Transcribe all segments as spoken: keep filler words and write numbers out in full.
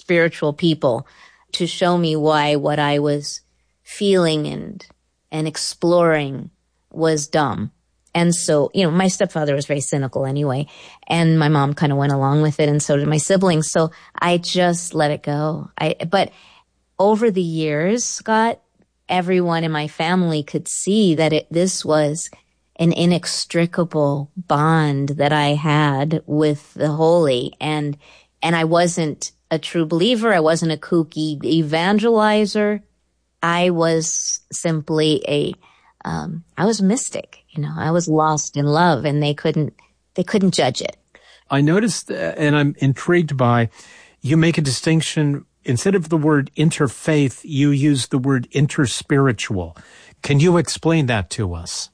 spiritual people to show me why what I was feeling and and exploring was dumb. And so, you know, my stepfather was very cynical anyway, and my mom kind of went along with it, and so did my siblings. So I just let it go. I, but over the years, Scott, everyone in my family could see that it, this was an inextricable bond that I had with the holy. And, and I wasn't a true believer. I wasn't a kooky evangelizer. I was simply a, um, I was a mystic. You know, I was lost in love, and they couldn't, they couldn't judge it. I noticed, uh, and I'm intrigued by, you make a distinction. Instead of the word interfaith, you use the word interspiritual. Can you explain that to us?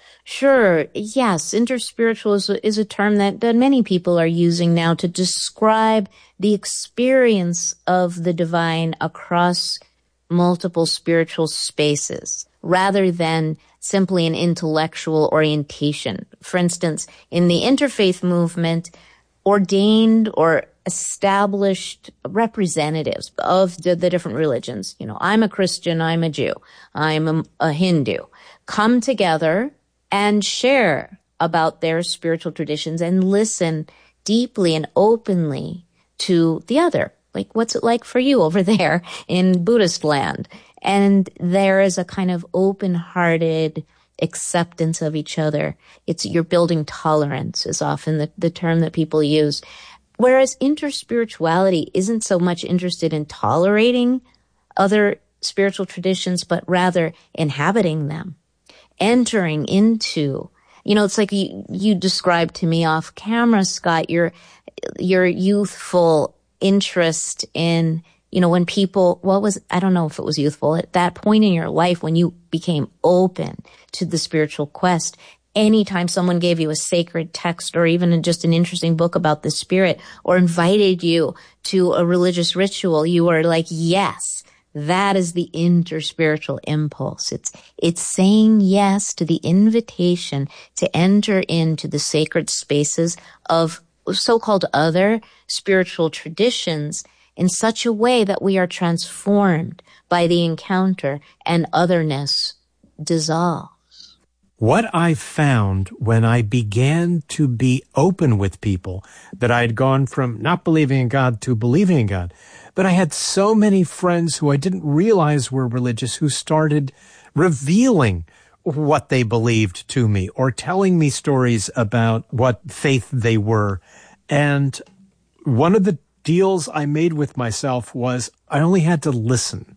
Sure. Yes. Interspiritual is a, is a term that, that many people are using now to describe the experience of the divine across multiple spiritual spaces, rather than simply an intellectual orientation. For instance, in the interfaith movement, ordained or established representatives of the, the different religions, you know, I'm a Christian, I'm a Jew, I'm a, a Hindu, come together and share about their spiritual traditions and listen deeply and openly to the other. Like, what's it like for you over there in Buddhist land? And there is a kind of open-hearted acceptance of each other. It's, you're building tolerance is often the, the term that people use. Whereas interspirituality isn't so much interested in tolerating other spiritual traditions, but rather inhabiting them, entering into, you know, it's like you, you described to me off camera, Scott, your, your youthful interest in, you know, when people, what was, I don't know if it was youthful, at that point in your life when you became open to the spiritual quest, anytime someone gave you a sacred text or even just an interesting book about the spirit or invited you to a religious ritual, you were like, yes, that is the interspiritual impulse. It's, it's saying yes to the invitation to enter into the sacred spaces of so-called other spiritual traditions in such a way that we are transformed by the encounter and otherness dissolves. What I found when I began to be open with people, that I had gone from not believing in God to believing in God, but I had so many friends who I didn't realize were religious who started revealing what they believed to me or telling me stories about what faith they were. And one of the deals I made with myself was I only had to listen.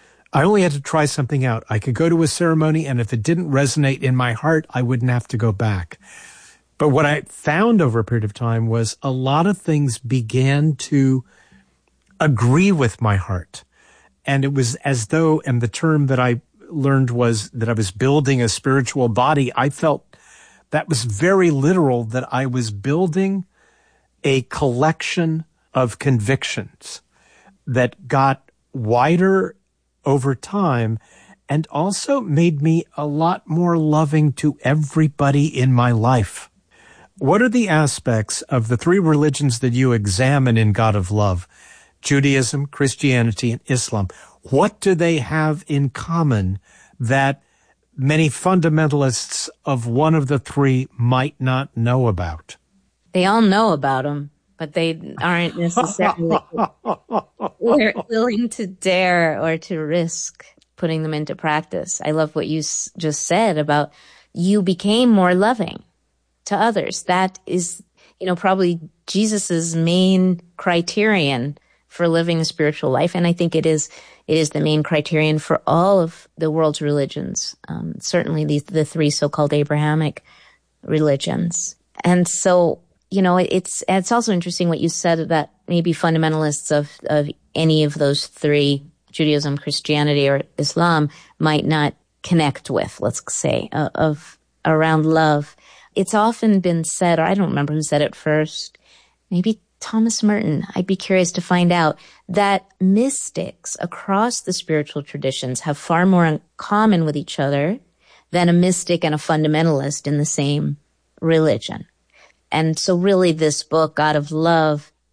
I only had to try something out. I could go to a ceremony, and if it didn't resonate in my heart, I wouldn't have to go back. But what I found over a period of time was a lot of things began to agree with my heart. And it was as though, and the term that I learned was that I was building a spiritual body. I felt that was very literal, that I was building a collection of convictions that got wider over time and also made me a lot more loving to everybody in my life. What are the aspects of the three religions that you examine in God of Love, Judaism, Christianity, and Islam? What do they have in common that many fundamentalists of one of the three might not know about? They all know about them, but they aren't necessarily willing to dare or to risk putting them into practice. I love what you s- just said about you became more loving to others. That is, you know, probably Jesus's main criterion for living a spiritual life. And I think it is, it is the main criterion for all of the world's religions. Um, certainly these, the three so-called Abrahamic religions. And so, you know, it's, it's also interesting what you said that maybe fundamentalists of, of any of those three, Judaism, Christianity, or Islam, might not connect with, let's say, uh, of around love. It's often been said, or I don't remember who said it first, maybe Thomas Merton, I'd be curious to find out, that mystics across the spiritual traditions have far more in common with each other than a mystic and a fundamentalist in the same religion. And so really this book, God of Love,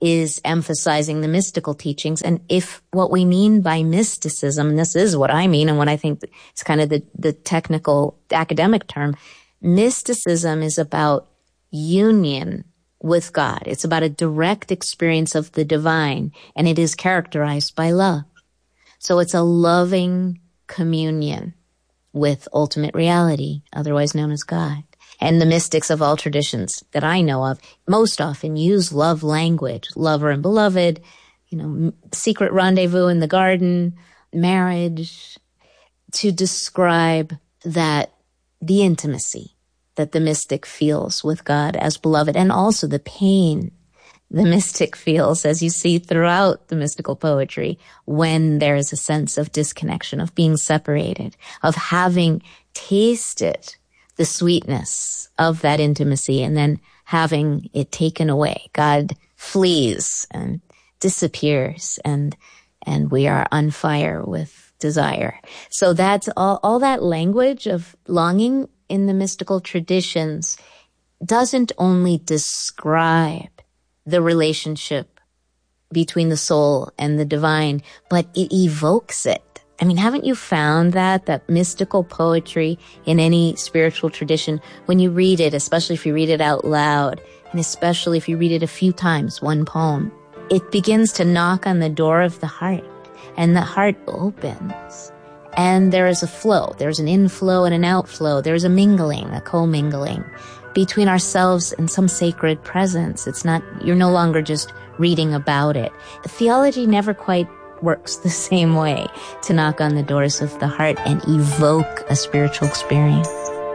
is emphasizing the mystical teachings. And if what we mean by mysticism, and this is what I mean and what I think is kind of the, the technical academic term, mysticism is about union with God. It's about a direct experience of the divine, and it is characterized by love. So it's a loving communion with ultimate reality, otherwise known as God. And the mystics of all traditions that I know of most often use love language, lover and beloved, you know, secret rendezvous in the garden, marriage, to describe that the intimacy that the mystic feels with God as beloved, and also the pain the mystic feels, as you see throughout the mystical poetry, when there is a sense of disconnection, of being separated, of having tasted the sweetness of that intimacy and then having it taken away. God flees and disappears, and and we are on fire with desire. So that's all, all that language of longing in the mystical traditions doesn't only describe the relationship between the soul and the divine, but it evokes it. I mean, haven't you found that, that mystical poetry in any spiritual tradition, when you read it, especially if you read it out loud, and especially if you read it a few times, one poem, it begins to knock on the door of the heart, and the heart opens, and there is a flow. There's an inflow and an outflow. There's a mingling, a co-mingling between ourselves and some sacred presence. It's not, you're no longer just reading about it. Theology never quite works the same way to knock on the doors of the heart and evoke a spiritual experience.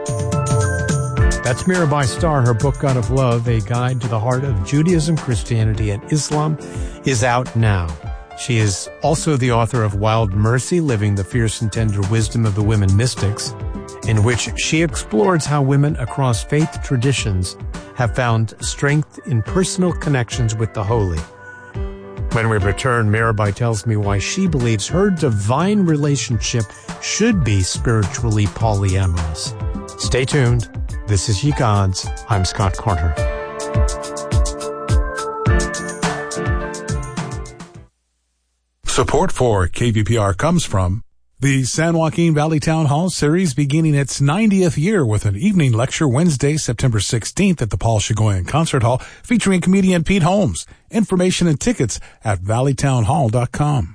That's Mirabai Starr. Her book, God of Love, A Guide to the Heart of Judaism, Christianity, and Islam, is out now. She is also the author of Wild Mercy, Living the Fierce and Tender Wisdom of the Women Mystics, in which she explores how women across faith traditions have found strength in personal connections with the holy. When we return, Mirabai tells me why she believes her divine relationship should be spiritually polyamorous. Stay tuned. This is Ye Gods. I'm Scott Carter. Support for K V P R comes from the San Joaquin Valley Town Hall Series, beginning its ninetieth year with an evening lecture Wednesday, September sixteenth at the Paul Chagoyan Concert Hall, featuring comedian Pete Holmes. Information and tickets at valley town hall dot com.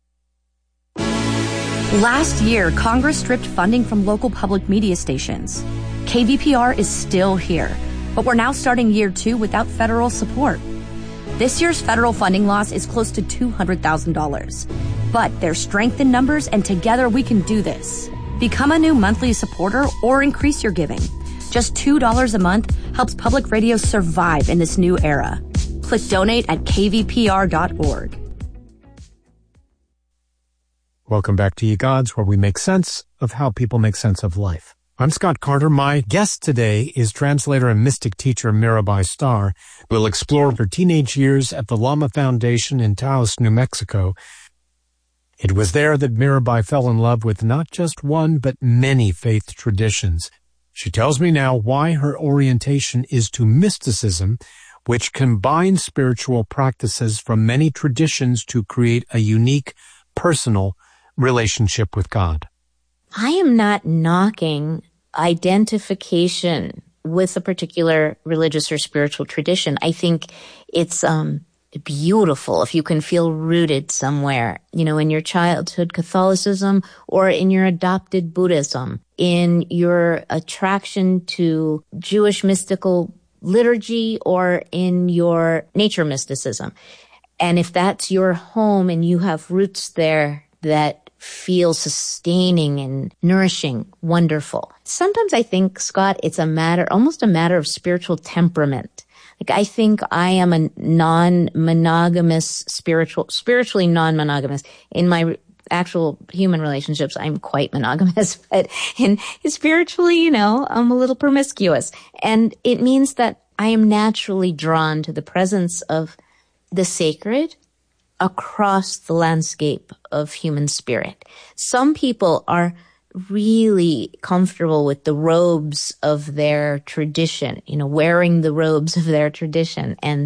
Last year, Congress stripped funding from local public media stations. K V P R is still here, but we're now starting year two without federal support. This year's federal funding loss is close to two hundred thousand dollars. But there's strength in numbers, and together we can do this. Become a new monthly supporter or increase your giving. Just two dollars a month helps public radio survive in this new era. Click donate at k v p r dot org. Welcome back to Ye Gods, where we make sense of how people make sense of life. I'm Scott Carter. My guest today is translator and mystic teacher Mirabai Starr. We'll explore her teenage years at the Lama Foundation in Taos, New Mexico. It was there that Mirabai fell in love with not just one, but many faith traditions. She tells me now why her orientation is to mysticism, which combines spiritual practices from many traditions to create a unique, personal relationship with God. I am not knocking identification with a particular religious or spiritual tradition. I think it's um beautiful if you can feel rooted somewhere, you know, in your childhood Catholicism or in your adopted Buddhism, in your attraction to Jewish mystical liturgy or in your nature mysticism. And if that's your home and you have roots there that feel sustaining and nourishing, wonderful. Sometimes I think, Scott, it's a matter, almost a matter of spiritual temperament. Like, I think I am a non-monogamous spiritual, spiritually non-monogamous. In my actual human relationships, I'm quite monogamous, but in spiritually, you know, I'm a little promiscuous. And it means that I am naturally drawn to the presence of the sacred across the landscape of human spirit. Some people are really comfortable with the robes of their tradition, you know, wearing the robes of their tradition and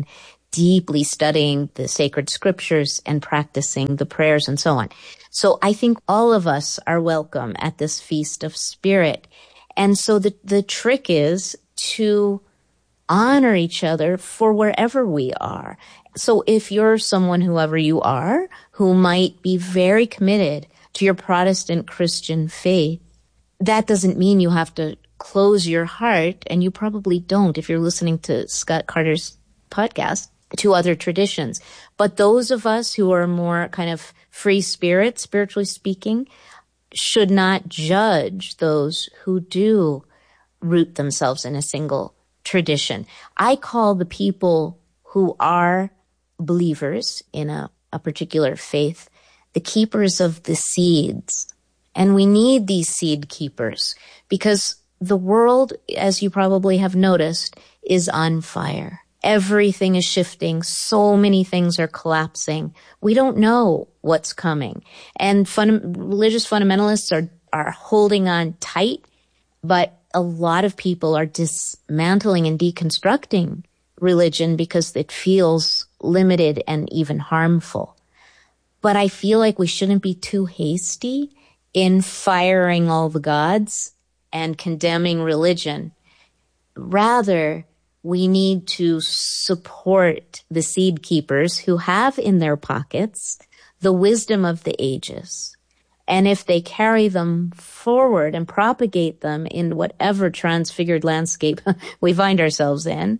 deeply studying the sacred scriptures and practicing the prayers and so on. So I think all of us are welcome at this Feast of Spirit. And so the, the trick is to honor each other for wherever we are. So if you're someone, whoever you are, who might be very committed to your Protestant Christian faith, that doesn't mean you have to close your heart, and you probably don't if you're listening to Scott Carter's podcast, to other traditions. But those of us who are more kind of free spirit, spiritually speaking, should not judge those who do root themselves in a single tradition. I call the people who are believers in a, a particular faith the keepers of the seeds. And we need these seed keepers because the world, as you probably have noticed, is on fire. Everything is shifting. So many things are collapsing. We don't know what's coming. And fun, religious fundamentalists are, are holding on tight, but a lot of people are dismantling and deconstructing religion because it feels limited and even harmful. But I feel like we shouldn't be too hasty in firing all the gods and condemning religion. Rather, we need to support the seed keepers who have in their pockets the wisdom of the ages. And if they carry them forward and propagate them in whatever transfigured landscape we find ourselves in,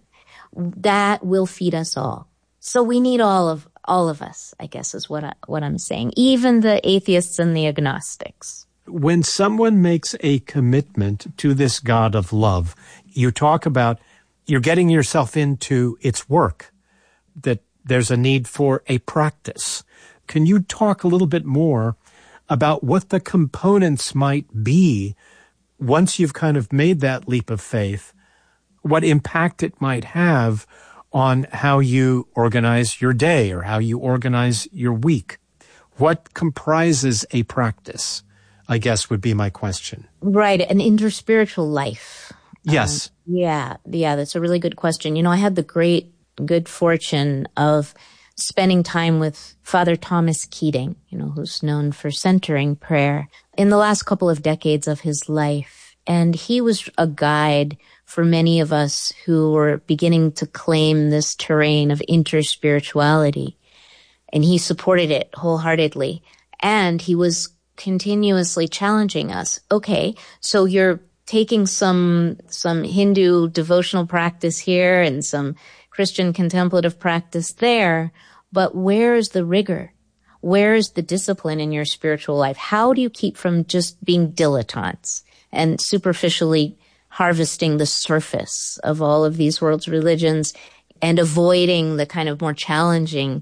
that will feed us all. So we need all of all of us, I guess, is what I, what I'm saying. Even the atheists and the agnostics. When someone makes a commitment to this God of love, you talk about you're getting yourself into its work, that there's a need for a practice. Can you talk a little bit more about what the components might be once you've kind of made that leap of faith, what impact it might have on how you organize your day or how you organize your week? What comprises a practice, I guess, would be my question. Right, an interspiritual life. Yes. Um, yeah, yeah, that's a really good question. You know, I had the great good fortune of spending time with Father Thomas Keating, you know, who's known for centering prayer in the last couple of decades of his life. And he was a guide for many of us who were beginning to claim this terrain of interspirituality. And he supported it wholeheartedly. And he was continuously challenging us. Okay, so you're taking some some Hindu devotional practice here and some Christian contemplative practice there, but where is the rigor? Where is the discipline in your spiritual life? How do you keep from just being dilettantes and superficially harvesting the surface of all of these world's religions and avoiding the kind of more challenging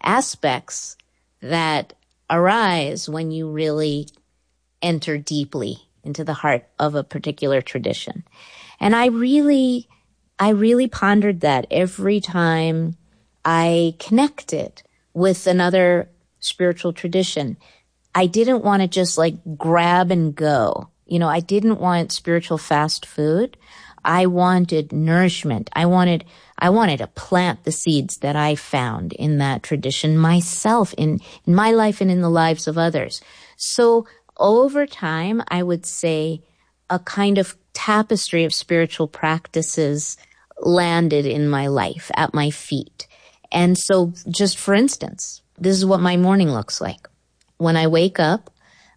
aspects that arise when you really enter deeply into the heart of a particular tradition? And I really, I really pondered that every time I connected with another spiritual tradition. I didn't want to just like grab and go. You know, I didn't want spiritual fast food. I wanted nourishment. I wanted, I wanted to plant the seeds that I found in that tradition myself, in, in my life and in the lives of others. So over time, I would say a kind of tapestry of spiritual practices landed in my life, at my feet. And so just for instance, this is what my morning looks like. When I wake up,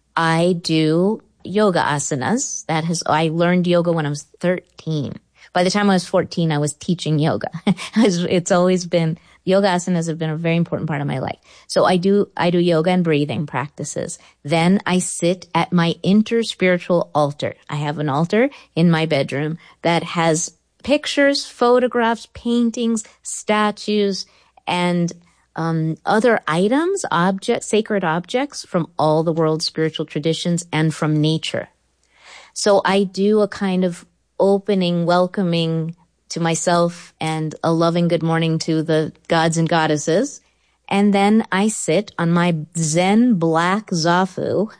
I do yoga asanas. That has, I learned yoga when I was thirteen. By the time I was fourteen, I was teaching yoga. It's always been, yoga asanas have been a very important part of my life. So I do, I do yoga and breathing practices. Then I sit at my interspiritual altar. I have an altar in my bedroom that has pictures, photographs, paintings, statues, and Um, other items, objects, sacred objects from all the world's spiritual traditions and from nature. So I do a kind of opening, welcoming to myself and a loving good morning to the gods and goddesses. And then I sit on my Zen black zafu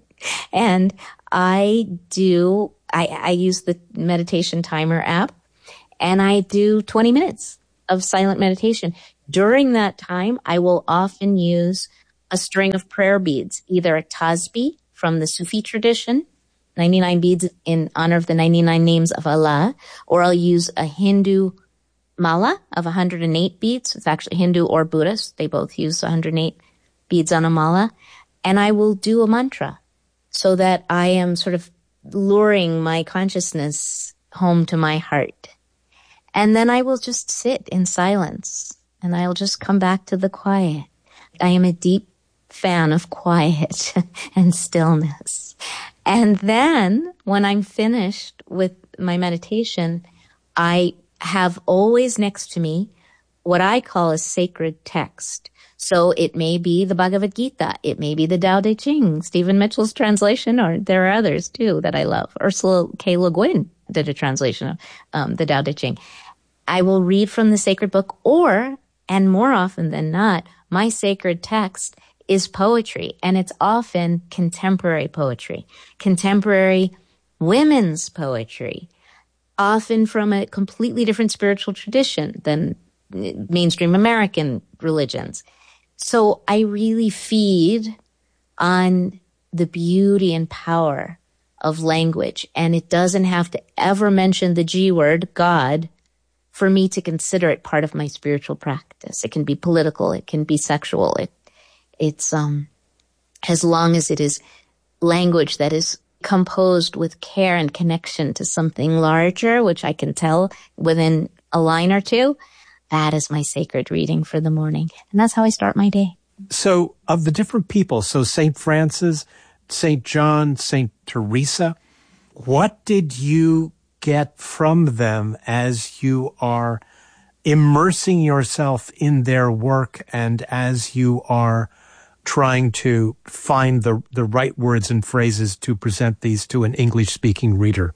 and I do, I, I use the meditation timer app and I do twenty minutes of silent meditation. During that time, I will often use a string of prayer beads, either a tasbih from the Sufi tradition, ninety-nine beads in honor of the ninety-nine names of Allah, or I'll use a Hindu mala of one hundred eight beads. It's actually Hindu or Buddhist. They both use one hundred eight beads on a mala. And I will do a mantra so that I am sort of luring my consciousness home to my heart. And then I will just sit in silence and I'll just come back to the quiet. I am a deep fan of quiet and stillness. And then when I'm finished with my meditation, I have always next to me what I call a sacred text. So it may be the Bhagavad Gita. It may be the Tao Te Ching, Stephen Mitchell's translation, or there are others too that I love. Ursula K. Le Guin did a translation of um, the Tao Te Ching. I will read from the sacred book, or, and more often than not, my sacred text is poetry, and it's often contemporary poetry, contemporary women's poetry, often from a completely different spiritual tradition than mainstream American religions. So I really feed on the beauty and power of language, and it doesn't have to ever mention the G word, God, for me to consider it part of my spiritual practice. It can be political, it can be sexual, it It's, um, as long as it is language that is composed with care and connection to something larger, which I can tell within a line or two, that is my sacred reading for the morning. And that's how I start my day. So of the different people, so Saint Francis, Saint John, Saint Teresa, what did you get from them as you are immersing yourself in their work and as you are trying to find the the right words and phrases to present these to an English-speaking reader?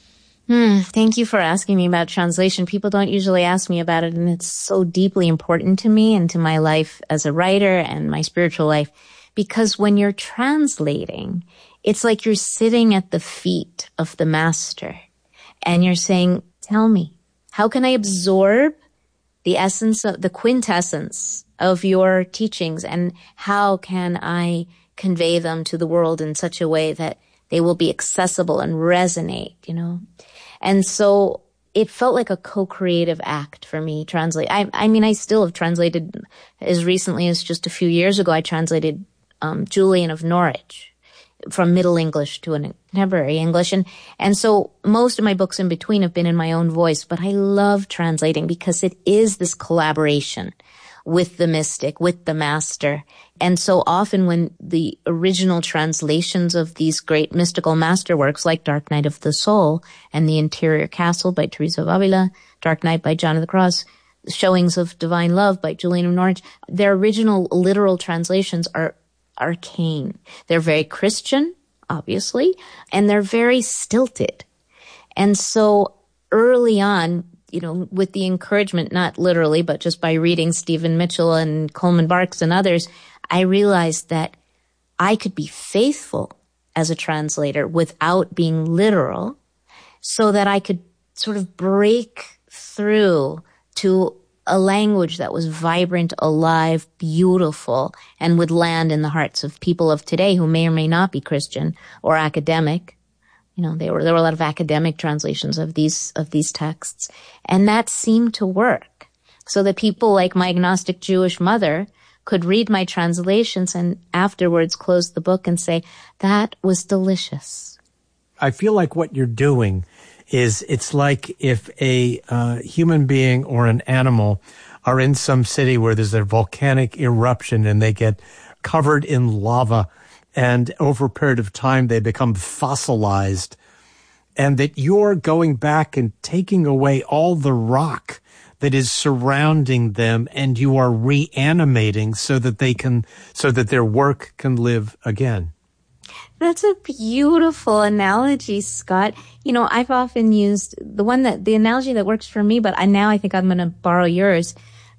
Hmm, thank you for asking me about translation. People don't usually ask me about it, and it's so deeply important to me and to my life as a writer and my spiritual life, because when you're translating, it's like you're sitting at the feet of the master, and you're saying, tell me, how can I absorb the essence of the quintessence of your teachings, and how can I convey them to the world in such a way that they will be accessible and resonate, you know? And so it felt like a co-creative act for me, translate. I, I mean, I still have translated as recently as just a few years ago. I translated um, Julian of Norwich from Middle English to an contemporary English. And, and so most of my books in between have been in my own voice, but I love translating because it is this collaboration with the mystic, with the master. And so often when the original translations of these great mystical masterworks like Dark Night of the Soul and The Interior Castle by Teresa of Avila, Dark Night by John of the Cross, Showings of Divine Love by Julian of Norwich, their original literal translations are arcane. They're very Christian, obviously, and they're very stilted. And so early on, you know, with the encouragement, not literally, but just by reading Stephen Mitchell and Coleman Barks and others, I realized that I could be faithful as a translator without being literal, so that I could sort of break through to a language that was vibrant, alive, beautiful, and would land in the hearts of people of today who may or may not be Christian or academic. You know, there were, there were a lot of academic translations of these, of these texts. And that seemed to work. So that people like my agnostic Jewish mother could read my translations and afterwards close the book and say, that was delicious. I feel like what you're doing is, it's like if a uh, human being or an animal are in some city where there's a volcanic eruption and they get covered in lava, and over a period of time, they become fossilized, and that you're going back and taking away all the rock that is surrounding them, and you are reanimating so that they can, so that their work can live again. That's a beautiful analogy, Scott. You know, I've often used the one that, the analogy that works for me, but I, now I think I'm going to borrow yours,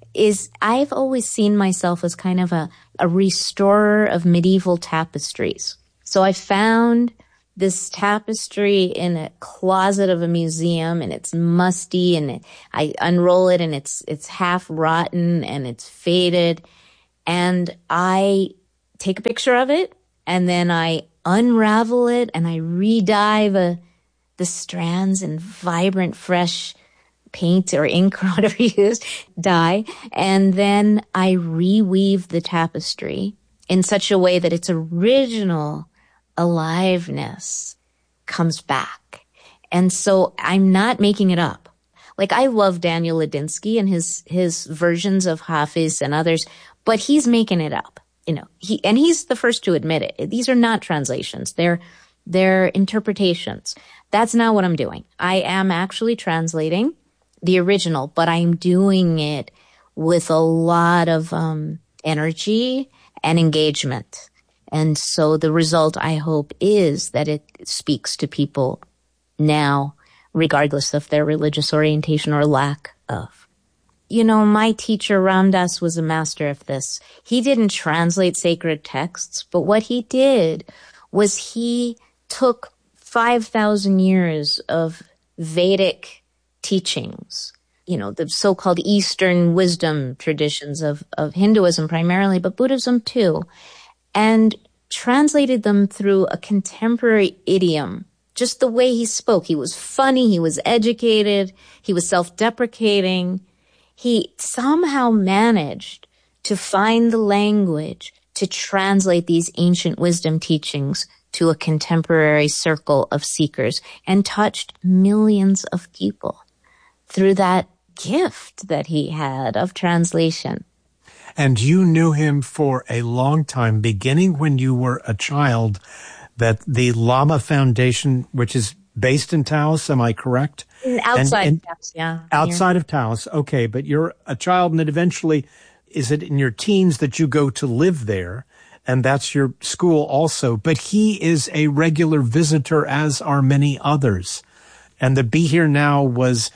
is I've always seen myself as kind of a, a restorer of medieval tapestries. So I found this tapestry in a closet of a museum, and it's musty, and it, I unroll it and it's it's half rotten and it's faded, and I take a picture of it, and then I unravel it and I re-dye the, the strands in vibrant, fresh paint or ink or whatever you use, dye, and then I reweave the tapestry in such a way that its original aliveness comes back. And so I'm not making it up. Like, I love Daniel Ladinsky and his, his versions of Hafiz and others, but he's making it up, you know, he, and he's the first to admit it. These are not translations. They're, they're interpretations. That's not what I'm doing. I am actually translating the original, but I'm doing it with a lot of, um, energy and engagement. And so the result, I hope, is that it speaks to people now, regardless of their religious orientation or lack of. You know, my teacher, Ram Dass, was a master of this. He didn't translate sacred texts, but what he did was he took five thousand years of Vedic teachings, you know, the so-called Eastern wisdom traditions of, of Hinduism primarily, but Buddhism too, and translated them through a contemporary idiom, just the way he spoke. He was funny, he was educated, he was self-deprecating. He somehow managed to find the language to translate these ancient wisdom teachings to a contemporary circle of seekers and touched millions of people through that gift that he had of translation. And you knew him for a long time, beginning when you were a child, that the Lama Foundation, which is based in Taos, am I correct? Outside and, and of Taos, yeah. Outside of Taos, okay. But you're a child, and then eventually, is it in your teens that you go to live there? And that's your school also. But he is a regular visitor, as are many others. And the Be Here Now was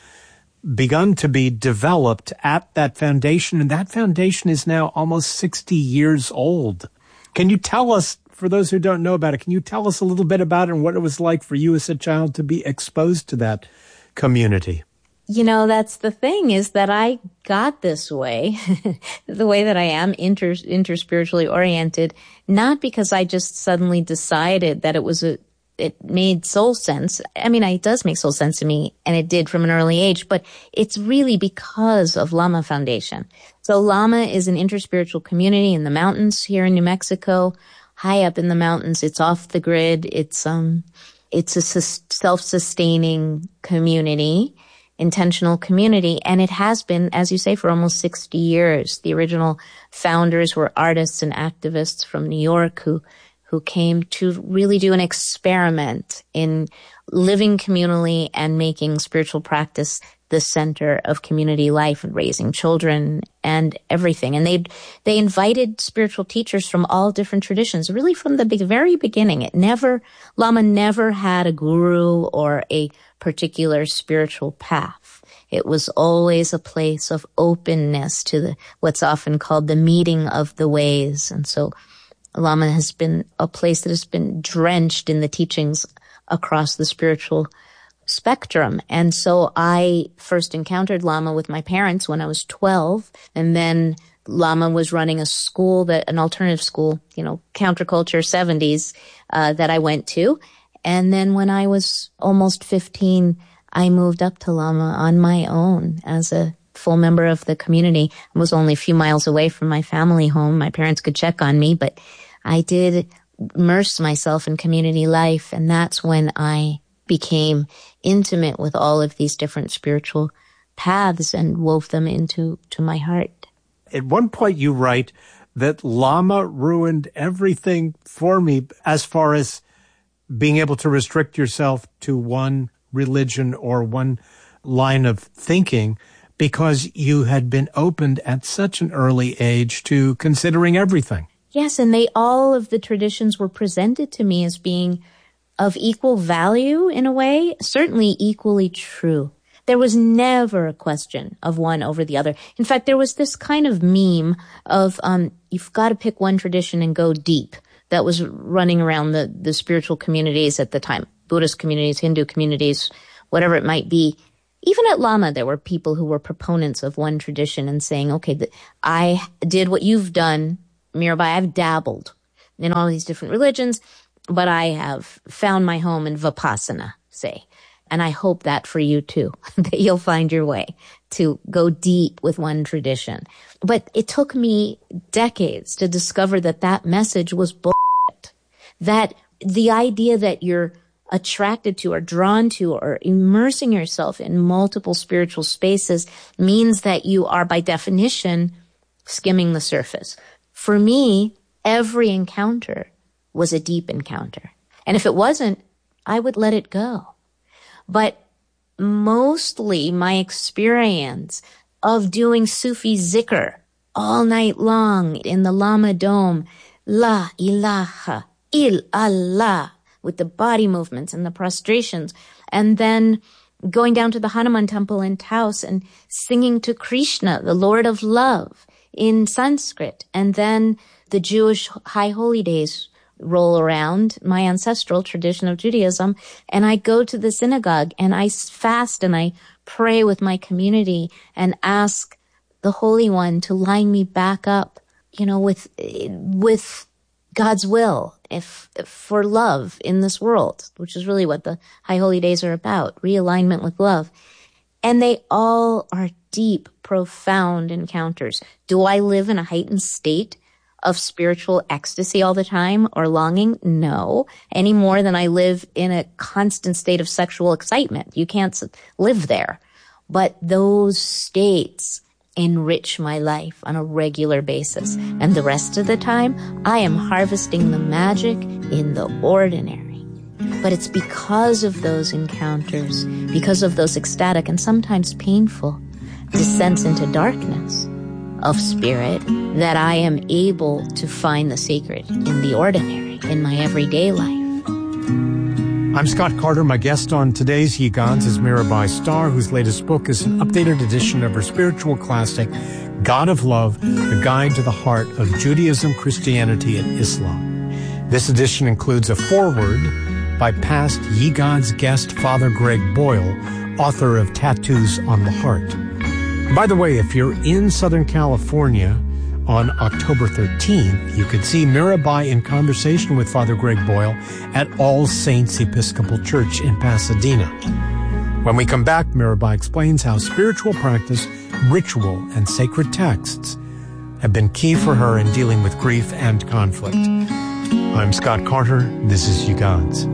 begun to be developed at that foundation, and that foundation is now almost sixty years old. Can you tell us, for those who don't know about it, can you tell us a little bit about it and what it was like for you as a child to be exposed to that community? You know, that's the thing, is that I got this way, the way that I am, inter, interspiritually oriented, not because I just suddenly decided that it was a it made soul sense. I mean, it does make soul sense to me, and it did from an early age, but it's really because of Lama Foundation. So Lama is an interspiritual community in the mountains here in New Mexico, high up in the mountains. It's off the grid. It's, um, it's a self-sustaining community, intentional community, and it has been, as you say, for almost sixty years. The original founders were artists and activists from New York who who came to really do an experiment in living communally and making spiritual practice the center of community life and raising children and everything. And they they invited spiritual teachers from all different traditions, really from the very beginning. It never, Lama never had a guru or a particular spiritual path. It was always a place of openness to the what's often called the meeting of the ways. And so Lama has been a place that has been drenched in the teachings across the spiritual spectrum. And so I first encountered Lama with my parents when I was twelve. And then Lama was running a school, that an alternative school, you know, counterculture seventies, uh, that I went to. And then when I was almost fifteen, I moved up to Lama on my own as a full member of the community. I was only a few miles away from my family home. My parents could check on me, but I did immerse myself in community life, and that's when I became intimate with all of these different spiritual paths and wove them into to my heart. At one point you write that Lama ruined everything for me as far as being able to restrict yourself to one religion or one line of thinking, because you had been opened at such an early age to considering everything. Yes, and they all of the traditions were presented to me as being of equal value in a way, certainly equally true. There was never a question of one over the other. In fact, there was this kind of meme of um, you've got to pick one tradition and go deep. that was running around the, the spiritual communities at the time, Buddhist communities, Hindu communities, whatever it might be. Even at Lama, there were people who were proponents of one tradition and saying, okay, th- I did what you've done, Mirabai. I've dabbled in all these different religions, but I have found my home in Vipassana, say. And I hope that for you too, that you'll find your way to go deep with one tradition. But it took me decades to discover that that message was bullshit. That the idea that you're attracted to or drawn to or immersing yourself in multiple spiritual spaces means that you are by definition skimming the surface. For me, every encounter was a deep encounter. And if it wasn't, I would let it go. But mostly my experience of doing Sufi zikr all night long in the Lama Dome, La ilaha il Allah, with the body movements and the prostrations, and then going down to the Hanuman temple in Taos and singing to Krishna, the Lord of Love, in Sanskrit, and then the Jewish High Holy Days roll around, my ancestral tradition of Judaism, and I go to the synagogue and I fast and I pray with my community and ask the Holy One to line me back up, you know, with with God's will, if, if for love in this world, which is really what the High Holy Days are about, realignment with love. And they all are deep, profound encounters. Do I live in a heightened state of spiritual ecstasy all the time or longing? No, any more than I live in a constant state of sexual excitement. You can't live there. But those states enrich my life on a regular basis. And the rest of the time, I am harvesting the magic in the ordinary. But it's because of those encounters, because of those ecstatic and sometimes painful descents into darkness of spirit, that I am able to find the sacred in the ordinary, in my everyday life. I'm Scott Carter. My guest on today's Ye Gods is Mirabai Starr, whose latest book is an updated edition of her spiritual classic, God of Love, The Guide to the Heart of Judaism, Christianity, and Islam. This edition includes a foreword by past Ye Gods guest Father Greg Boyle, author of Tattoos on the Heart. By the way, if you're in Southern California on October thirteenth, you could see Mirabai in conversation with Father Greg Boyle at All Saints Episcopal Church in Pasadena. When we come back, Mirabai explains how spiritual practice, ritual, and sacred texts have been key for her in dealing with grief and conflict. I'm Scott Carter. This is Ye Gods.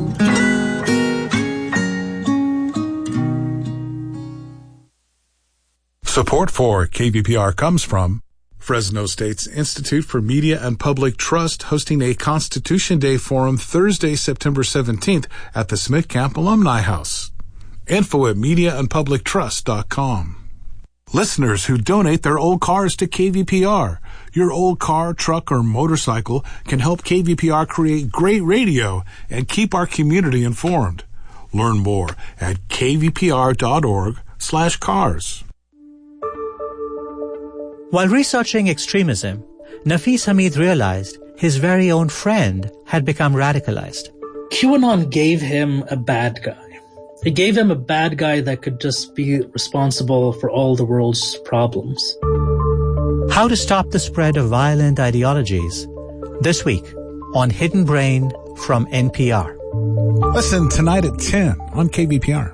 Support for K V P R comes from Fresno State's Institute for Media and Public Trust, hosting a Constitution Day Forum Thursday, September seventeenth at the Smith Camp Alumni House. Info at media and public trust dot com. Listeners who donate their old cars to K V P R. Your old car, truck, or motorcycle can help K V P R create great radio and keep our community informed. Learn more at kvpr.org slash cars. While researching extremism, Nafis Hamid realized his very own friend had become radicalized. QAnon gave him a bad guy. It gave him a bad guy that could just be responsible for all the world's problems. How to stop the spread of violent ideologies. This week on Hidden Brain from N P R. Listen tonight at ten on K V P R.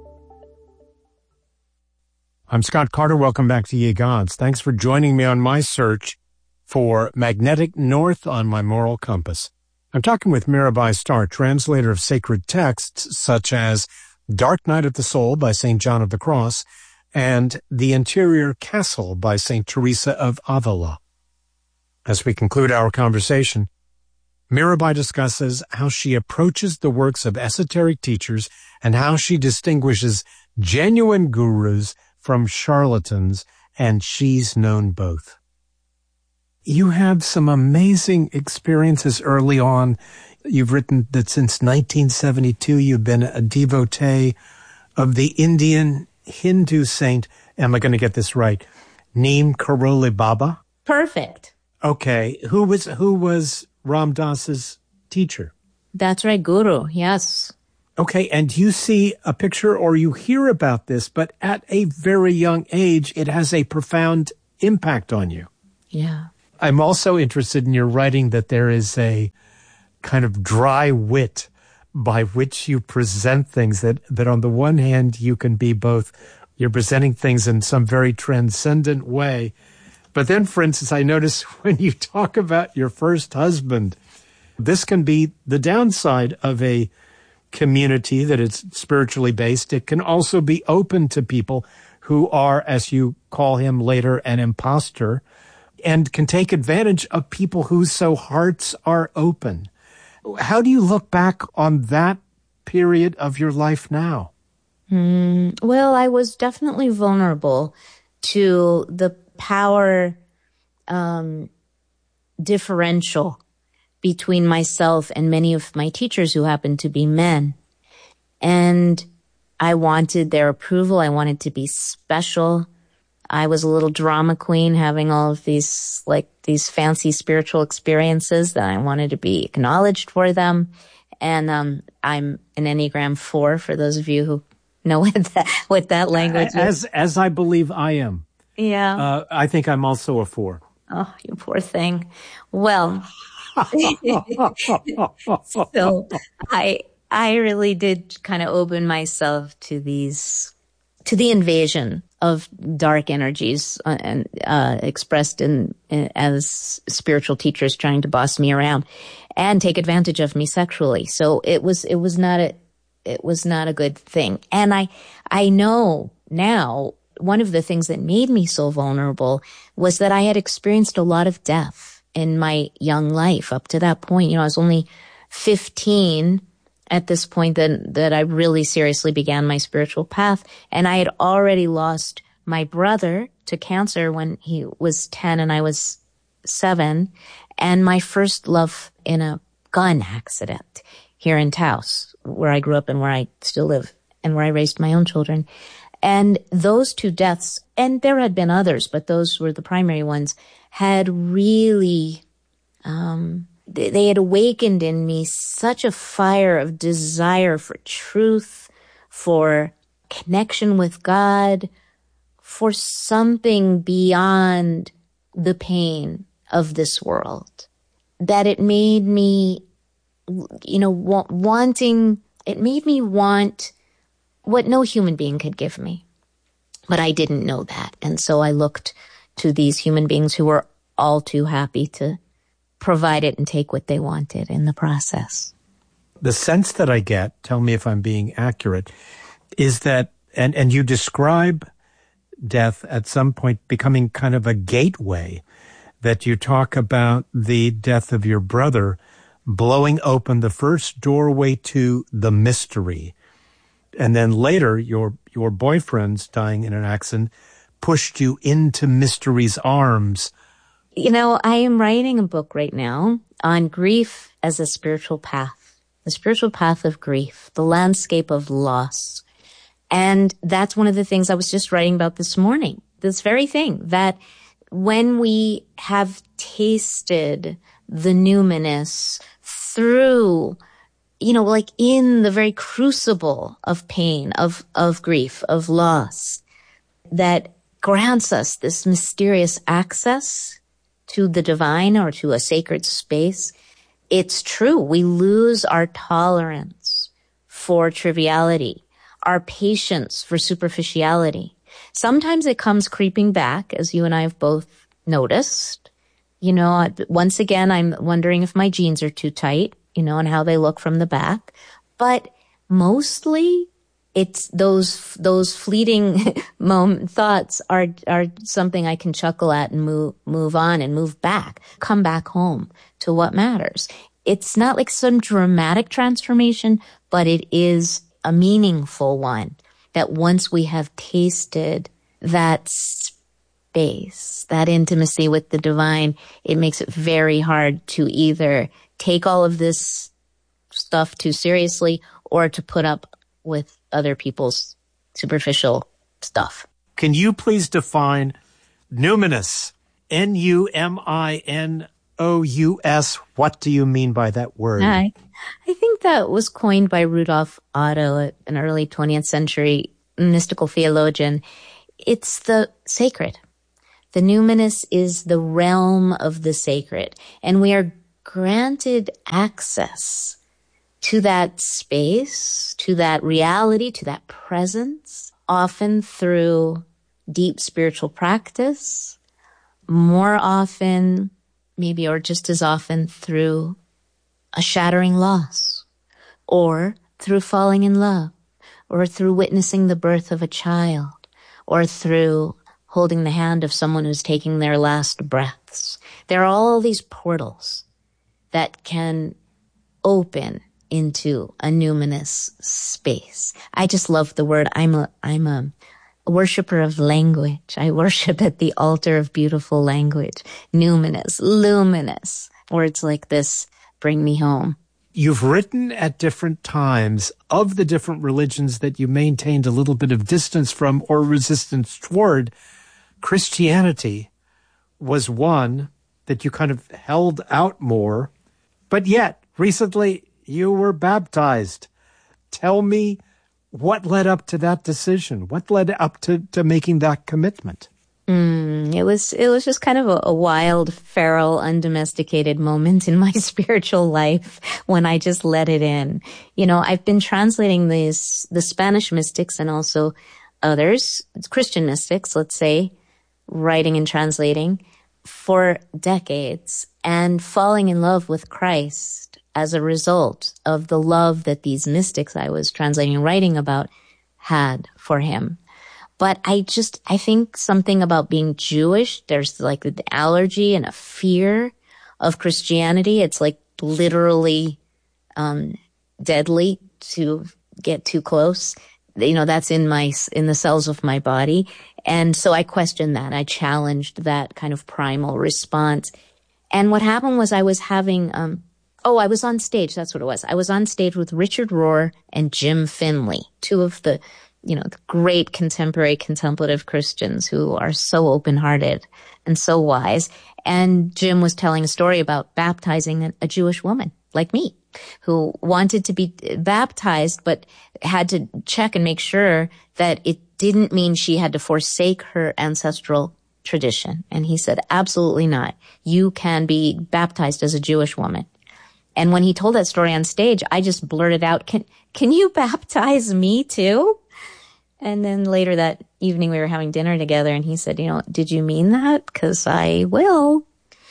I'm Scott Carter. Welcome back to Ye Gods. Thanks for joining me on my search for magnetic north on my moral compass. I'm talking with Mirabai Starr, translator of sacred texts such as Dark Night of the Soul by Saint John of the Cross and The Interior Castle by Saint Teresa of Avila. As we conclude our conversation, Mirabai discusses how she approaches the works of esoteric teachers and how she distinguishes genuine gurus from charlatans, and she's known both. You had some amazing experiences early on. You've written that since nineteen seventy-two, you've been a devotee of the Indian Hindu saint, am I going to get this right, Neem Karoli Baba? Perfect. Okay. Who was, who was Ram Dass's teacher. That's right, Guru, yes. Okay, and you see a picture or you hear about this, but at a very young age, it has a profound impact on you. Yeah. I'm also interested in your writing that there is a kind of dry wit by which you present things, that, that on the one hand, you can be both, you're presenting things in some very transcendent way. But then, for instance, I notice when you talk about your first husband, this can be the downside of a community that is spiritually based. It can also be open to people who are, as you call him later, an imposter, and can take advantage of people whose so hearts are open. How do you look back on that period of your life now? Mm, well, I was definitely vulnerable to the power um, differential between myself and many of my teachers who happened to be men. And I wanted their approval. I wanted to be special. I was a little drama queen, having all of these, like, these fancy spiritual experiences that I wanted to be acknowledged for them. And um, I'm an Enneagram four, for those of you who know what that, what that language as, is. As I believe I am. Yeah. Uh, I think I'm also a four. Oh, you poor thing. Well, so I I really did kind of open myself to these, to the invasion of dark energies uh, and uh, expressed in, in as spiritual teachers trying to boss me around and take advantage of me sexually. So it was it was not a it was not a good thing. And I I know now one of the things that made me so vulnerable was that I had experienced a lot of death in my young life. Up to that point, you know, I was only fifteen at this point that, that I really seriously began my spiritual path. And I had already lost my brother to cancer when he was ten and I was seven. And my first love in a gun accident here in Taos, where I grew up and where I still live and where I raised my own children. And those two deaths, and there had been others, but those were the primary ones, had really, um, they, they had awakened in me such a fire of desire for truth, for connection with God, for something beyond the pain of this world, that it made me, you know, wa- wanting, it made me want what no human being could give me. But I didn't know that. And so I looked to these human beings who were all too happy to provide it and take what they wanted in the process. The sense that I get, tell me if I'm being accurate, is that, and, and you describe death at some point becoming kind of a gateway, that you talk about the death of your brother blowing open the first doorway to the mystery. And then later, your your boyfriend's dying in an accident pushed you into mystery's arms. You know, I am writing a book right now on grief as a spiritual path, the spiritual path of grief, the landscape of loss. And that's one of the things I was just writing about this morning, this very thing, that when we have tasted the numinous through, you know, like in the very crucible of pain, of, of grief, of loss, that grants us this mysterious access to the divine or to a sacred space. It's true. We lose our tolerance for triviality, our patience for superficiality. Sometimes it comes creeping back, as you and I have both noticed. You know, once again, I'm wondering if my jeans are too tight, you know, and how they look from the back. But mostly it's those, those fleeting moment thoughts are, are something I can chuckle at and move, move on and move back, come back home to what matters. It's not like some dramatic transformation, but it is a meaningful one, that once we have tasted that space, that intimacy with the divine, it makes it very hard to either take all of this stuff too seriously or to put up with other people's superficial stuff. Can you please define numinous, N U M I N O U S, what do you mean by that word? I, I think that was coined by Rudolf Otto, an early twentieth century mystical theologian. It's the sacred. The numinous is the realm of the sacred, and we are granted access to that space, to that reality, to that presence, often through deep spiritual practice, more often, maybe, or just as often, through a shattering loss, or through falling in love, or through witnessing the birth of a child, or through holding the hand of someone who's taking their last breaths. There are all these portals that can open into a numinous space. I just love the word. I'm a, I'm a worshiper of language. I worship at the altar of beautiful language. Numinous, luminous. Words like this bring me home. You've written at different times of the different religions that you maintained a little bit of distance from or resistance toward. Christianity was one that you kind of held out more, but yet recently you were baptized. Tell me what led up to that decision? What led up to, to making that commitment? Mm, it was it was just kind of a, a wild, feral, undomesticated moment in my spiritual life when I just let it in. You know, I've been translating these the Spanish mystics and also others, Christian mystics, let's say, writing and translating for decades and falling in love with Christ as a result of the love that these mystics I was translating and writing about had for him. But I just, I think something about being Jewish, there's like an allergy and a fear of Christianity. It's like literally um, deadly to get too close. You know, that's in my, in the cells of my body. And so I questioned that. I challenged that kind of primal response. And what happened was I was having, um, oh, I was on stage. That's what it was. I was on stage with Richard Rohr and Jim Finley, two of the, you know, the great contemporary contemplative Christians who are so open-hearted and so wise. And Jim was telling a story about baptizing a, a Jewish woman like me who wanted to be baptized, but had to check and make sure that it didn't mean she had to forsake her ancestral tradition. And he said, absolutely not. You can be baptized as a Jewish woman. And when he told that story on stage, I just blurted out, can, can you baptize me too? And then later that evening we were having dinner together and he said, you know, did you mean that? Because I will.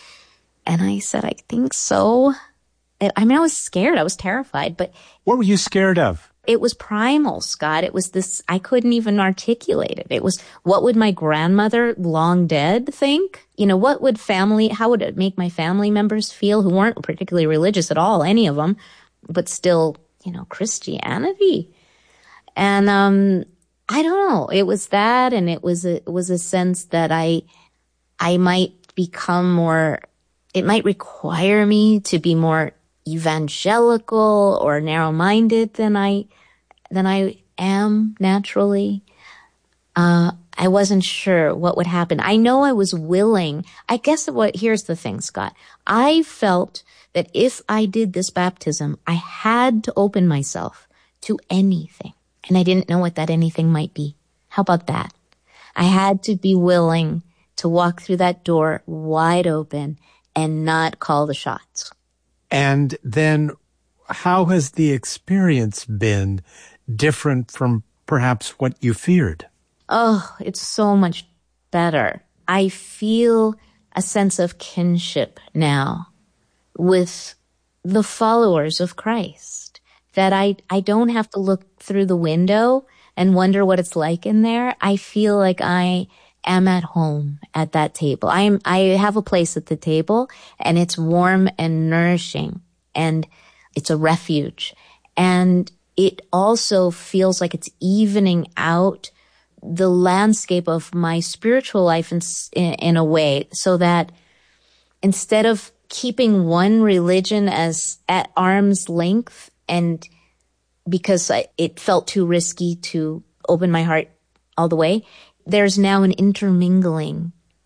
And I said, I think so. I mean, I was scared. I was terrified, but. What were you scared of? It was primal, Scott. It was this, I couldn't even articulate it. It was, what would my grandmother, long dead, think? You know, what would family, how would it make my family members feel who weren't particularly religious at all, any of them, but still, you know, Christianity? And, um, I don't know. It was that, and it was a, it was a sense that I, I might become more, it might require me to be more evangelical or narrow-minded than I, than I am naturally. Uh, I wasn't sure what would happen. I know I was willing. I guess what, here's the thing, Scott. I felt that if I did this baptism, I had to open myself to anything. And I didn't know what that anything might be. How about that? I had to be willing to walk through that door wide open and not call the shots. And then how has the experience been different from perhaps what you feared? Oh, it's so much better. I feel a sense of kinship now with the followers of Christ, that I, I don't have to look through the window and wonder what it's like in there. I feel like I am at home at that table. I am, I have a place at the table and it's warm and nourishing and it's a refuge. And it also feels like it's evening out the landscape of my spiritual life in, in a way, so that instead of keeping one religion as at arm's length, and because I, it felt too risky to open my heart all the way, there's now an intermingling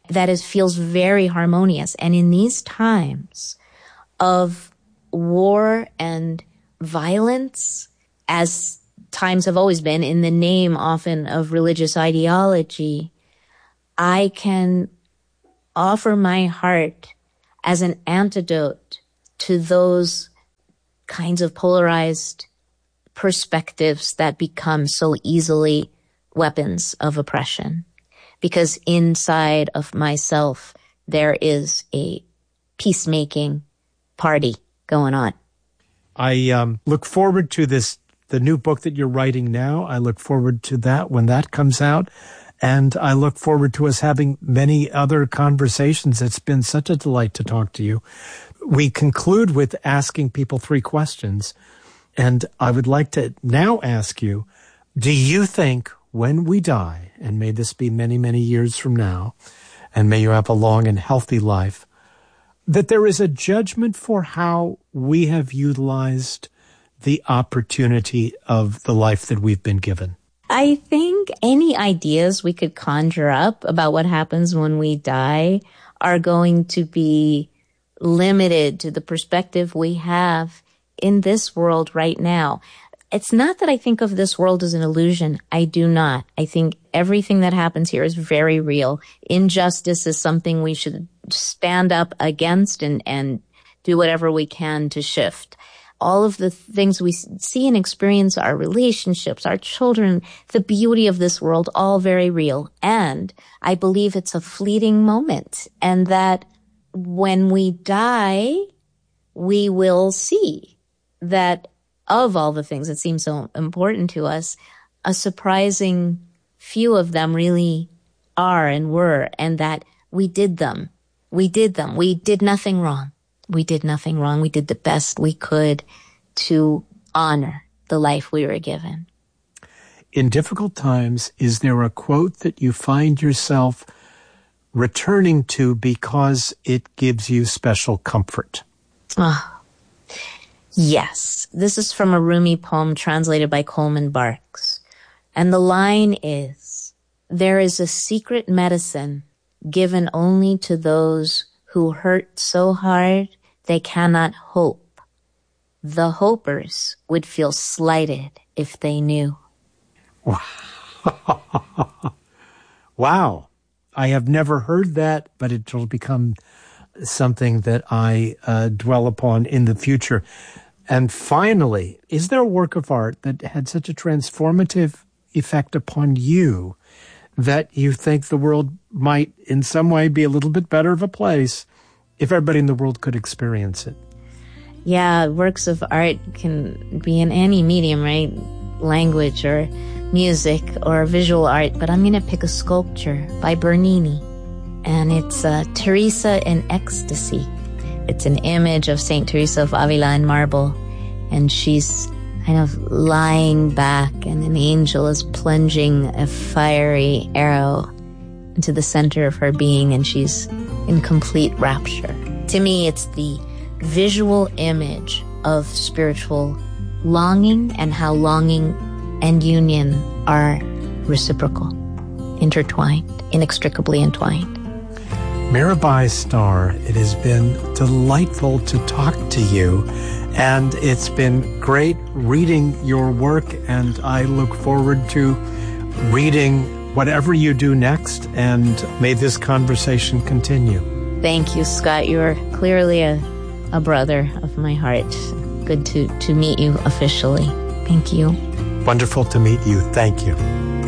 that is feels very harmonious. And in these times of war and violence, as times have always been, in the name often of religious ideology, I can offer my heart as an antidote to those kinds of polarized perspectives that become so easily weapons of oppression. Because inside of myself, there is a peacemaking party going on. I um, look forward to this, the new book that you're writing now. I look forward to that when that comes out. And I look forward to us having many other conversations. It's been such a delight to talk to you. We conclude with asking people three questions. And I would like to now ask you, do you think when we die, and may this be many, many years from now, and may you have a long and healthy life, that there is a judgment for how we have utilized the opportunity of the life that we've been given? I think any ideas we could conjure up about what happens when we die are going to be limited to the perspective we have in this world right now. It's not that I think of this world as an illusion. I do not. I think everything that happens here is very real. Injustice is something we should stand up against and, and do whatever we can to shift. All of the things we see and experience, our relationships, our children, the beauty of this world, all very real. And I believe it's a fleeting moment, and that when we die, we will see that of all the things that seem so important to us, a surprising few of them really are and were, and that we did them. We did them. We did nothing wrong. We did nothing wrong. We did the best we could to honor the life we were given. In difficult times, is there a quote that you find yourself returning to because it gives you special comfort? Oh, yes. This is from a Rumi poem translated by Coleman Barks. And the line is, "There is a secret medicine given only to those who hurt so hard they cannot hope. The hopers would feel slighted if they knew." Wow. I have never heard that, but it will become something that I uh, dwell upon in the future. And finally, is there a work of art that had such a transformative effect upon you that you think the world might in some way be a little bit better of a place if everybody in the world could experience it? Yeah, works of art can be in any medium, right? Language or music or visual art, but I'm going to pick a sculpture by Bernini, and it's uh, Teresa in Ecstasy. It's an image of Saint Teresa of Avila in marble, and she's kind of lying back, and an angel is plunging a fiery arrow into the center of her being, and she's in complete rapture. To me, it's the visual image of spiritual longing, and how longing and union are reciprocal, intertwined, inextricably entwined. Mirabai Starr, it has been delightful to talk to you, and it's been great reading your work, and I look forward to reading whatever you do next, and may this conversation continue. Thank you, Scott. You're clearly a, a brother of my heart. Good to, to meet you officially. Thank you. Wonderful to meet you. Thank you.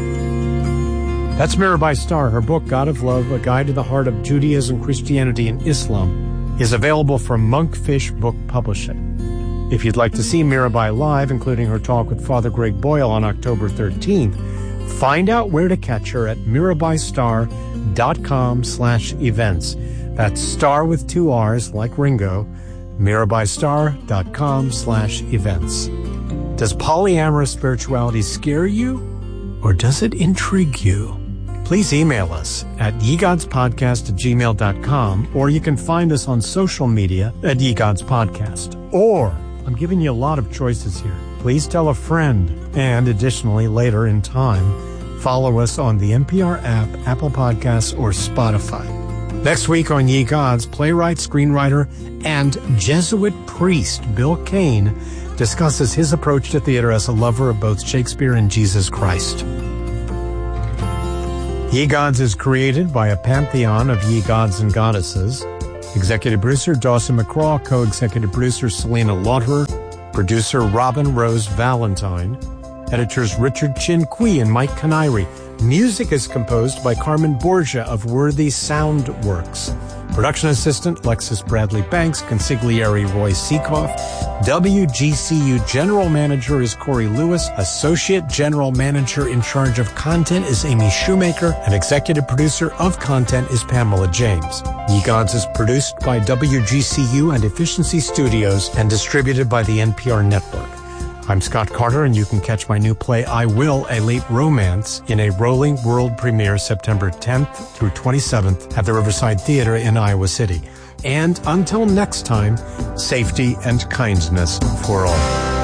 That's Mirabai Starr. Her book, God of Love, A Guide to the Heart of Judaism, Christianity, and Islam, is available from Monkfish Book Publishing. If you'd like to see Mirabai live, including her talk with Father Greg Boyle on October thirteenth, find out where to catch her at mirabaistar.com slash events. That's star with two R's like Ringo, mirabaistar.com slash events. Does polyamorous spirituality scare you, or does it intrigue you? Please email us at yegodspodcast at gmail dot com, or you can find us on social media at yegodspodcast. Or, I'm giving you a lot of choices here. Please tell a friend, and additionally, later in time, follow us on the N P R app, Apple Podcasts, or Spotify. Next week on Ye Gods, playwright, screenwriter, and Jesuit priest Bill Kane discusses his approach to theater as a lover of both Shakespeare and Jesus Christ. Ye Gods is created by a pantheon of ye gods and goddesses. Executive producer Dawson McCraw, co-executive producer Selena Lauterer, producer Robin Rose Valentine, editors Richard Chin Kui and Mike Canary. Music is composed by Carmen Borgia of Worthy Sound Works. Production assistant Lexus Bradley Banks, consigliere Roy Seekoff. W G C U General Manager is Corey Lewis. Associate General Manager in charge of content is Amy Shoemaker. And Executive Producer of Content is Pamela James. Ye Gods is produced by W G C U and Efficiency Studios and distributed by the N P R Network. I'm Scott Carter, and you can catch my new play, I Will, A Late Romance, in a rolling world premiere September tenth through twenty-seventh at the Riverside Theater in Iowa City. And until next time, safety and kindness for all.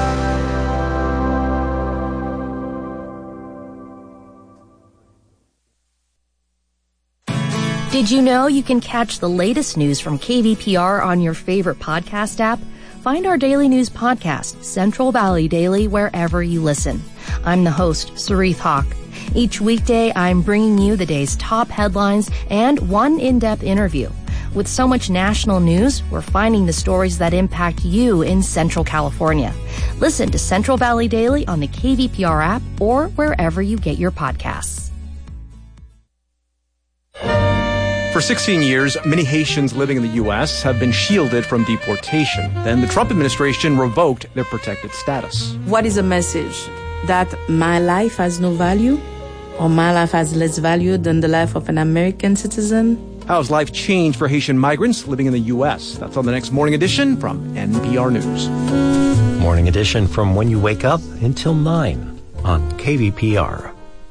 Did you know you can catch the latest news from K V P R on your favorite podcast app? Find our daily news podcast, Central Valley Daily, wherever you listen. I'm the host, Sarith Hawk. Each weekday, I'm bringing you the day's top headlines and one in-depth interview. With so much national news, we're finding the stories that impact you in Central California. Listen to Central Valley Daily on the K V P R app or wherever you get your podcasts. For sixteen years, many Haitians living in the U S have been shielded from deportation. Then the Trump administration revoked their protected status. What is a message? That my life has no value? Or my life has less value than the life of an American citizen? How has life changed for Haitian migrants living in the U S? That's on the next Morning Edition from N P R News. Morning Edition from when you wake up until nine on K V P R.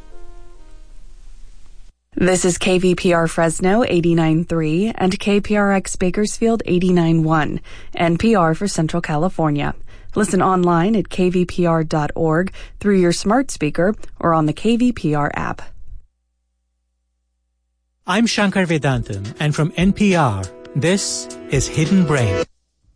This is K V P R Fresno eighty-nine point three and K P R X Bakersfield eighty-nine point one, N P R for Central California. Listen online at k v p r dot org through your smart speaker or on the K V P R app. I'm Shankar Vedantam, and from N P R, this is Hidden Brain.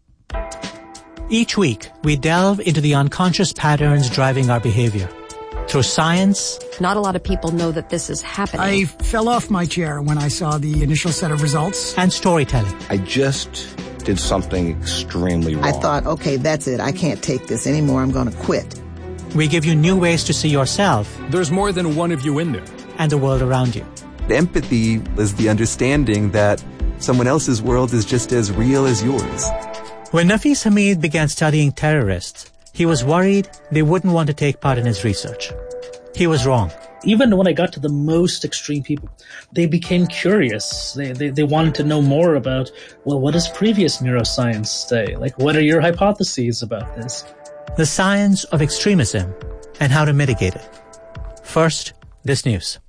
Each week, we delve into the unconscious patterns driving our behavior. Through science. Not a lot of people know that this is happening. I fell off my chair when I saw the initial set of results. And storytelling. I just did something extremely wrong. I thought, okay, that's it. I can't take this anymore. I'm going to quit. We give you new ways to see yourself. There's more than one of you in there. And the world around you. Empathy is the understanding that someone else's world is just as real as yours. When Nafis Hamid began studying terrorists, he was worried they wouldn't want to take part in his research. He was wrong. Even when I got to the most extreme people, they became curious. They, they they wanted to know more about, well, what does previous neuroscience say? Like, what are your hypotheses about this? The science of extremism and how to mitigate it. First, this news.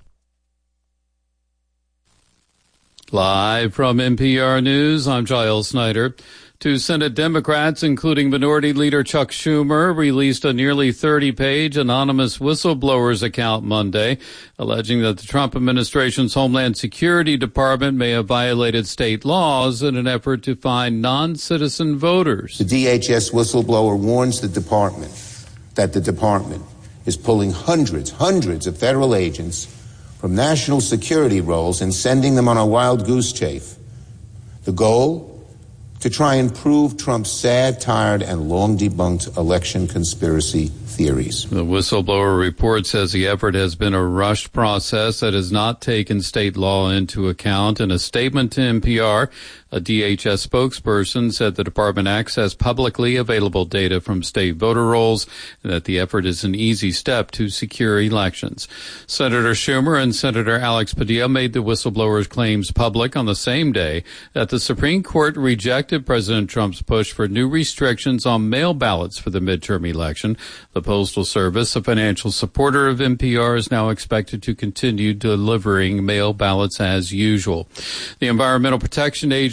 Live from N P R News, I'm Giles Snyder. Two Senate Democrats, including Minority Leader Chuck Schumer, released a nearly thirty-page anonymous whistleblowers account Monday, alleging that the Trump administration's Homeland Security Department may have violated state laws in an effort to find non-citizen voters. The D H S whistleblower warns the department that the department is pulling hundreds, hundreds of federal agents from national security roles and sending them on a wild goose chase. The goal? To try and prove Trump's sad, tired, and long-debunked election conspiracy theories. The whistleblower report says the effort has been a rushed process that has not taken state law into account. In a statement to N P R, a D H S spokesperson said the department accessed publicly available data from state voter rolls and that the effort is an easy step to secure elections. Senator Schumer and Senator Alex Padilla made the whistleblowers' claims public on the same day that the Supreme Court rejected President Trump's push for new restrictions on mail ballots for the midterm election. The Postal Service, a financial supporter of N P R, is now expected to continue delivering mail ballots as usual. The Environmental Protection Agency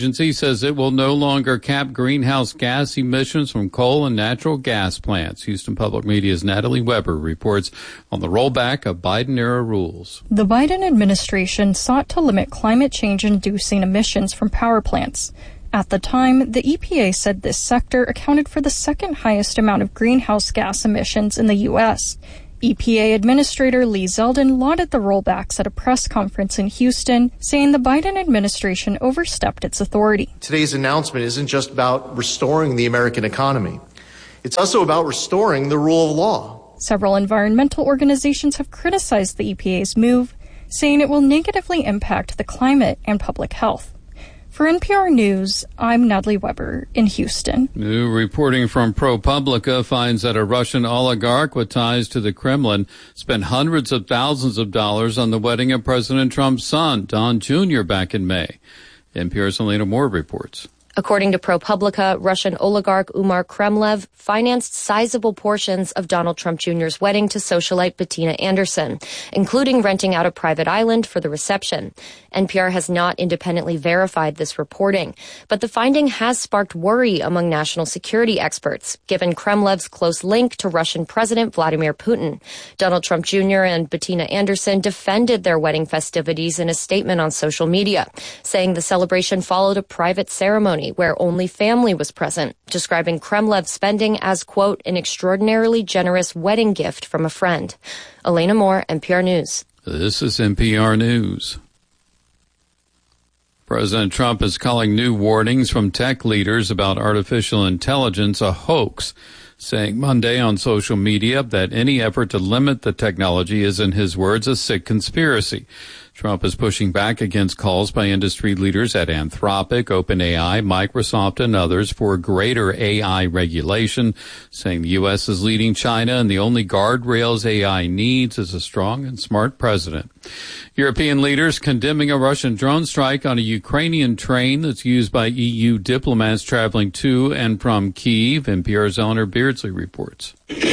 Agency says it will no longer cap greenhouse gas emissions from coal and natural gas plants. Houston Public Media's Natalie Weber reports on the rollback of Biden-era rules. The Biden administration sought to limit climate change-inducing emissions from power plants. At the time, the E P A said this sector accounted for the second highest amount of greenhouse gas emissions in the U S E P A Administrator Lee Zeldin lauded the rollbacks at a press conference in Houston, saying the Biden administration overstepped its authority. Today's announcement isn't just about restoring the American economy. It's also about restoring the rule of law. Several environmental organizations have criticized the E P A's move, saying it will negatively impact the climate and public health. For N P R News, I'm Natalie Weber in Houston. New reporting from ProPublica finds that a Russian oligarch with ties to the Kremlin spent hundreds of thousands of dollars on the wedding of President Trump's son, Don Junior, back in May. N P R's Elena Moore reports. According to ProPublica, Russian oligarch Umar Kremlev financed sizable portions of Donald Trump Junior's wedding to socialite Bettina Anderson, including renting out a private island for the reception. N P R has not independently verified this reporting, but the finding has sparked worry among national security experts, given Kremlev's close link to Russian President Vladimir Putin. Donald Trump Junior and Bettina Anderson defended their wedding festivities in a statement on social media, saying the celebration followed a private ceremony where only family was present, describing Kremlev's spending as, quote, an extraordinarily generous wedding gift from a friend. Elena Moore, N P R News. This is N P R News. President Trump is calling new warnings from tech leaders about artificial intelligence a hoax, saying Monday on social media that any effort to limit the technology is, in his words, a sick conspiracy. Trump is pushing back against calls by industry leaders at Anthropic, OpenAI, Microsoft, and others for greater A I regulation, saying the U S is leading China and the only guardrails A I needs is a strong and smart president. European leaders condemning a Russian drone strike on a Ukrainian train that's used by E U diplomats traveling to and from Kyiv. N P R's Eleanor Beardsley reports.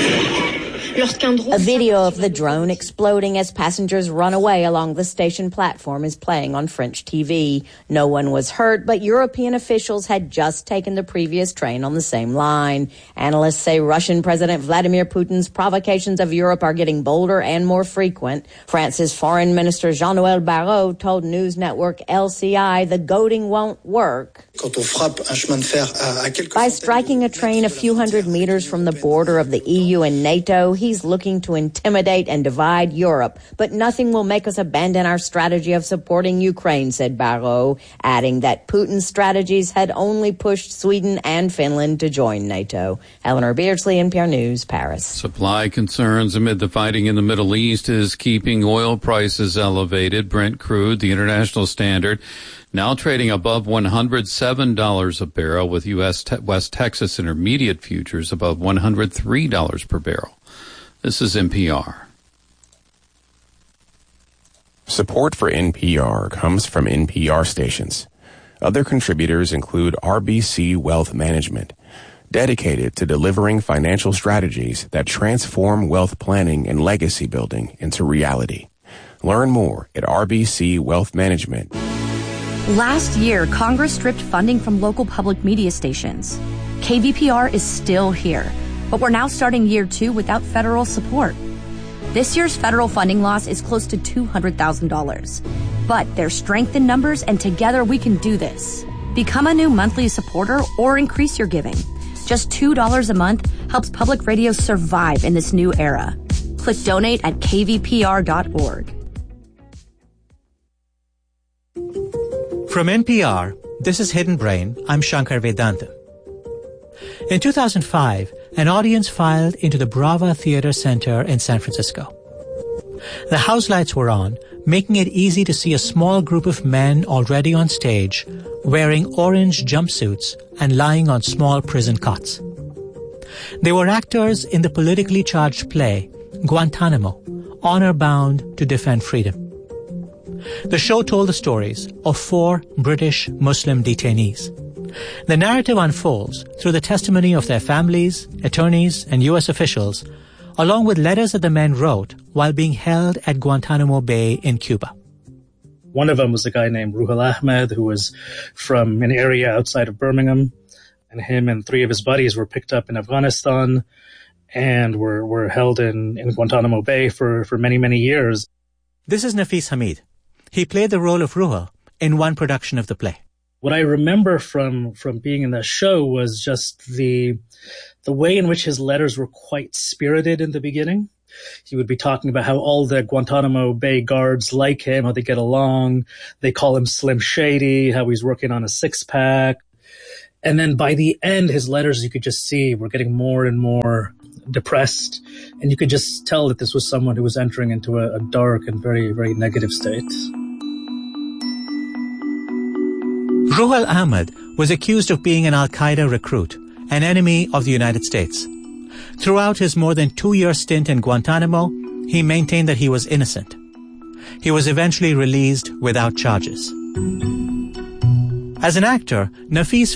A video of the drone exploding as passengers run away along the station platform is playing on French T V. No one was hurt, but European officials had just taken the previous train on the same line. Analysts say Russian President Vladimir Putin's provocations of Europe are getting bolder and more frequent. France's Foreign Minister Jean-Noel Barrot told news network L C I the goading won't work. By striking a train a few hundred meters from the border of the E U and NATO, he's looking to intimidate and divide Europe. But nothing will make us abandon our strategy of supporting Ukraine, said Barrot, adding that Putin's strategies had only pushed Sweden and Finland to join NATO. Eleanor Beardsley, N P R News, Paris. Supply concerns amid the fighting in the Middle East is keeping oil prices elevated. Brent crude, the international standard, now trading above one hundred seven dollars a barrel, with U S te- West Texas Intermediate futures above one hundred three dollars per barrel. This is N P R. Support for N P R comes from N P R stations. Other contributors include R B C Wealth Management, dedicated to delivering financial strategies that transform wealth planning and legacy building into reality. Learn more at R B C Wealth Management. Last year, Congress stripped funding from local public media stations. K V P R is still here, but we're now starting year two without federal support. This year's federal funding loss is close to two hundred thousand dollars. But there's strength in numbers, and together we can do this. Become a new monthly supporter or increase your giving. Just two dollars a month helps public radio survive in this new era. Click donate at K V P R dot org. From N P R, this is Hidden Brain. I'm Shankar Vedantam. In two thousand five, an audience filed into the Brava Theater Center in San Francisco. The house lights were on, making it easy to see a small group of men already on stage, wearing orange jumpsuits and lying on small prison cots. They were actors in the politically charged play, Guantanamo, Honor Bound to Defend Freedom. The show told the stories of four British Muslim detainees. The narrative unfolds through the testimony of their families, attorneys, and U S officials, along with letters that the men wrote while being held at Guantanamo Bay in Cuba. One of them was a guy named Ruhul Ahmed, who was from an area outside of Birmingham. And him and three of his buddies were picked up in Afghanistan and were, were held in, in Guantanamo Bay for, for many, many years. This is Nafis Hamid. He played the role of Ruhul in one production of the play. What I remember from, from being in that show was just the, the way in which his letters were quite spirited in the beginning. He would be talking about how all the Guantanamo Bay guards like him, how they get along. They call him Slim Shady, how he's working on a six-pack. And then by the end, his letters, you could just see, were getting more and more depressed. And you could just tell that this was someone who was entering into a, a dark and very, very negative state. Ruhul Ahmed was accused of being an Al-Qaeda recruit, an enemy of the United States. Throughout his more than two-year stint in Guantanamo, he maintained that he was innocent. He was eventually released without charges. As an actor, Nafis